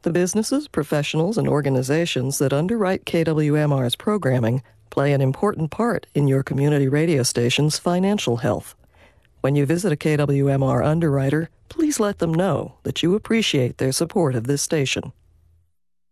The businesses, professionals, and organizations that underwrite KWMR's programming play an important part in your community radio station's financial health. When you visit a KWMR underwriter, please let them know that you appreciate their support of this station.